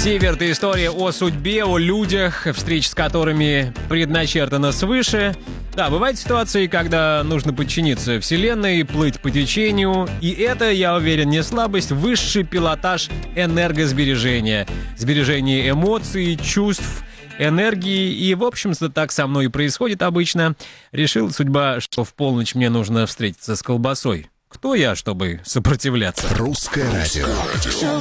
Сивер — это история о судьбе, о людях, встреч с которыми предначертано свыше. Да, бывают ситуации, когда нужно подчиниться Вселенной, плыть по течению. И это, я уверен, не слабость, высший пилотаж энергосбережения. Сбережение эмоций, чувств, энергии. И, в общем-то, так со мной и происходит обычно. Решила судьба, что в полночь мне нужно встретиться с колбасой. Кто я, чтобы сопротивляться? Русское радио.